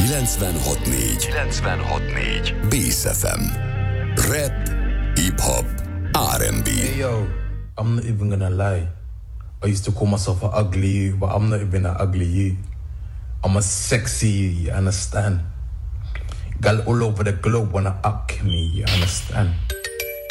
96.4 Bass FM. Rap, hip-hop, R&B. Hey yo, I'm not even gonna lie. I used to call myself an ugly you, but I'm not even an ugly you. I'm a sexy you understand? Girl all over the globe wanna up me, you understand?